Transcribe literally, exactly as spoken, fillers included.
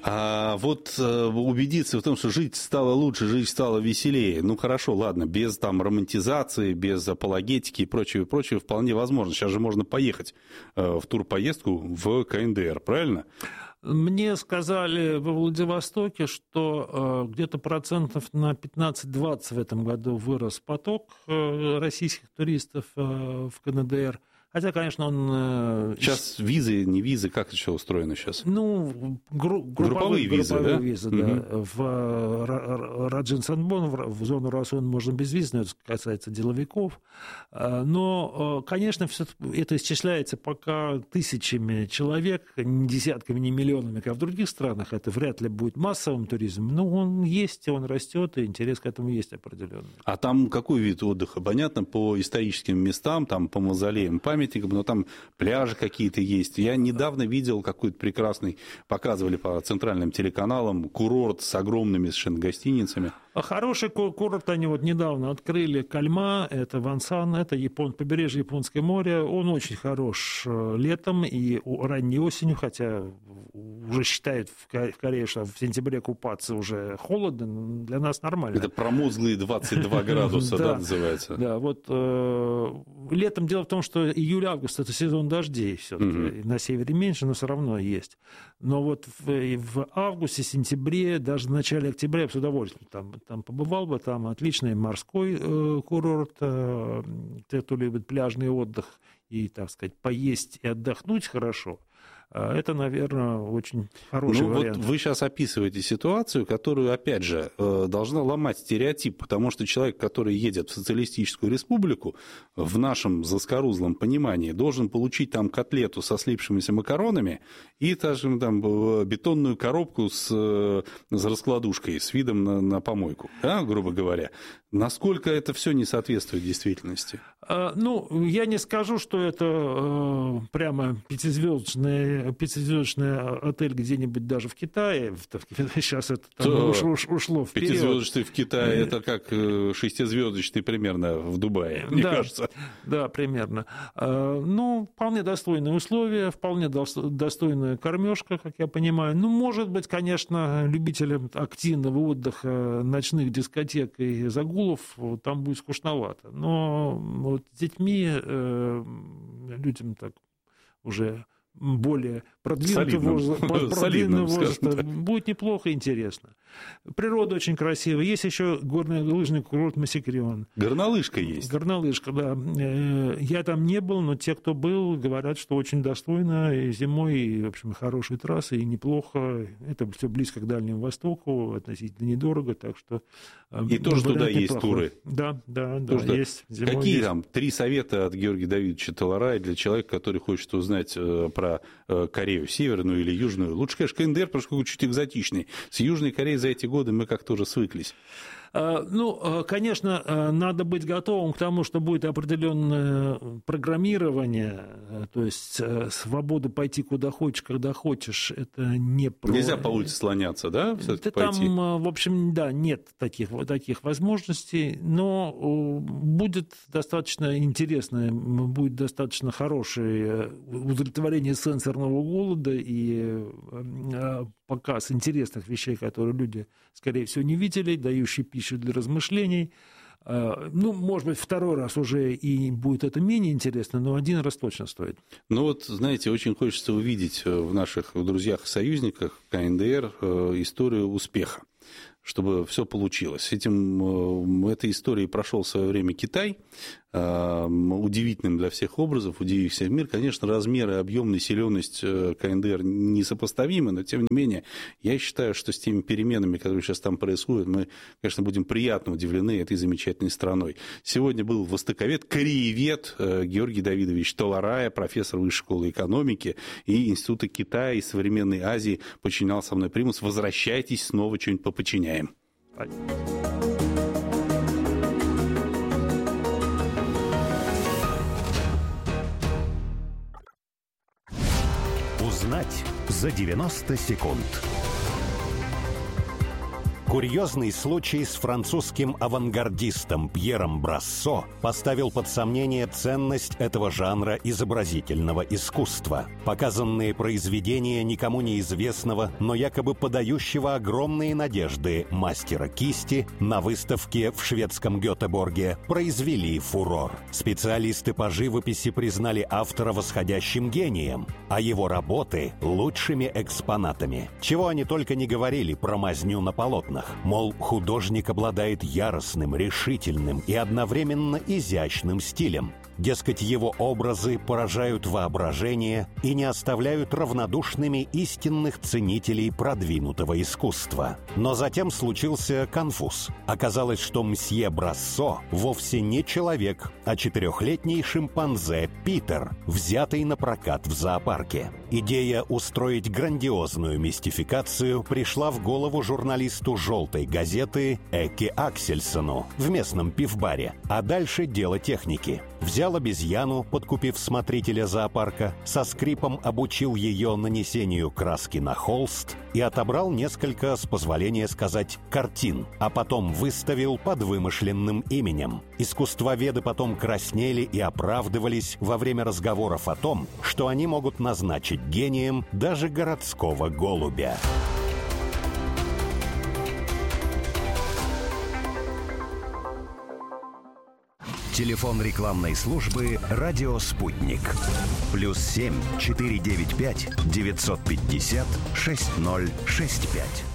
А вот э, убедиться в том, что жить стало лучше, жить стало веселее, ну хорошо, ладно, без там романтизации, без апологетики и прочего, и прочего, вполне возможно. Сейчас же можно поехать э, в турпоездку в ка эн дэ эр, правильно? Мне сказали во Владивостоке, что э, где-то процентов на пятнадцать-двадцать в этом году вырос поток э, российских туристов э, в ка эн дэ эр. Хотя, конечно, он... Сейчас визы, не визы, как это все устроено сейчас? Ну, гру- групповые, групповые визы, групповые да? визы, да. Угу. В Раджин-Санбон, в зону РАСОН можно без виз, но это касается деловиков. Но, конечно, все это исчисляется пока тысячами человек, не десятками, не миллионами, как в других странах. Это вряд ли будет массовым туризмом. Но он есть, он растет, и интерес к этому есть определенный. А там какой вид отдыха? Понятно, по историческим местам, там, по мавзолеям, памятникам, но там пляжи какие-то есть. Я недавно видел какой-то прекрасный, показывали по центральным телеканалам, курорт с огромными совершенно гостиницами. А хороший курорт они вот недавно открыли, Кальма, это Вансан, это Япон, побережье Японское море. Он очень хорош летом и ранней осенью, хотя уже считают в Корее, что в сентябре купаться уже холодно, но для нас нормально. Это промозглые двадцать два градуса, да, называется? Да, вот летом дело в том, что июль-август – это сезон дождей все-таки. На севере меньше, но все равно есть. Но вот в августе, сентябре, даже в начале октября я бы с удовольствием там Там побывал бы, там отличный морской э, курорт, э, те, кто любит пляжный отдых и, так сказать, поесть и отдохнуть хорошо. Это, наверное, очень хороший ну, вариант. Вот вы сейчас описываете ситуацию, которую, опять же, должна ломать стереотип, потому что человек, который едет в социалистическую республику, в нашем заскорузлом понимании, должен получить там котлету со слипшимися макаронами и, скажем, там, бетонную коробку с, с раскладушкой, с видом на, на помойку, да, грубо говоря. Насколько это все не соответствует действительности? Ну, я не скажу, что это прямо пятизвездочный, пятизвездочный отель где-нибудь даже в Китае. Сейчас это там уш, уш, ушло вперед. Пятизвездочный в Китае – это как шестизвездочный примерно в Дубае, мне да, кажется. Да, примерно. Ну, вполне достойные условия, вполне достойная кормежка, как я понимаю. Ну, может быть, конечно, любителям активного отдыха, ночных дискотек и загулов там будет скучновато. Но вот с детьми, э, людям так уже более продвинутого возраста, продвинутого возраста будет неплохо и интересно. Природа очень красивая. Есть еще горный лыжный курорт Масикрион. Горнолыжка есть. Горнолыжка, да. Я там не был, но те, кто был, говорят, что очень достойно и зимой, и, в общем, хорошие трассы, и неплохо. Это все близко к Дальнему Востоку, относительно недорого, так что... И тоже туда есть неплохой. Туры. Да, да, да, тоже есть. Зимой Какие есть. там три совета от Георгия Давидовича Таларая для человека, который хочет узнать про Корею, северную или южную? Лучше, конечно, ка эн дэ эр, потому что чуть экзотичный. С Южной Кореей за эти годы мы как-то уже свыклись. Ну, конечно, надо быть готовым к тому, что будет определенное программирование, то есть свобода пойти куда хочешь, когда хочешь, это не про... Нельзя по улице слоняться, да, все-таки пойти? Там, в общем, да, нет таких, таких возможностей, но будет достаточно интересно, будет достаточно хорошее удовлетворение сенсорного голода и показ интересных вещей, которые люди, скорее всего, не видели, дающие пищу для размышлений. Ну, может быть, второй раз уже и будет это менее интересно, но один раз точно стоит. Ну вот, знаете, очень хочется увидеть в наших друзьях и союзниках ка эн дэ эр историю успеха, чтобы все получилось. С этим, этой историей прошел в свое время Китай, удивительным для всех образов, удивив всех мир. Конечно, размеры, объем, населенность ка эн дэ эр несопоставимы, но, тем не менее, я считаю, что с теми переменами, которые сейчас там происходят, мы, конечно, будем приятно удивлены этой замечательной страной. Сегодня был востоковед, кореевед Георгий Давидович Таларая, профессор Высшей школы экономики и Института Китая и современной Азии, подчинял со мной примус. Возвращайтесь, снова что-нибудь поподчиняем. Узнать за девяносто секунд. Курьезный случай с французским авангардистом Пьером Брассо поставил под сомнение ценность этого жанра изобразительного искусства. Показанные произведения никому неизвестного, но якобы подающего огромные надежды мастера кисти на выставке в шведском Гетеборге произвели фурор. Специалисты по живописи признали автора восходящим гением, а его работы — лучшими экспонатами. Чего они только не говорили про мазню на полотнах. Мол, художник обладает яростным, решительным и одновременно изящным стилем. Дескать, его образы поражают воображение и не оставляют равнодушными истинных ценителей продвинутого искусства. Но затем случился конфуз. Оказалось, что мсье Брассо вовсе не человек, а четырехлетний шимпанзе Питер, взятый на прокат в зоопарке. Идея устроить грандиозную мистификацию пришла в голову журналисту «Желтой газеты» Эки Аксельсону в местном пивбаре. А дальше дело техники. Взял обезьяну, подкупив смотрителя зоопарка, со скрипом обучил ее нанесению краски на холст и отобрал несколько, с позволения сказать, картин, а потом выставил под вымышленным именем. Искусствоведы потом краснели и оправдывались во время разговоров о том, что они могут назначить гением даже городского голубя. Телефон рекламной службы «Радио Спутник». Плюс семь четыре девять пять девятьсот пятьдесят шесть ноль шесть пять.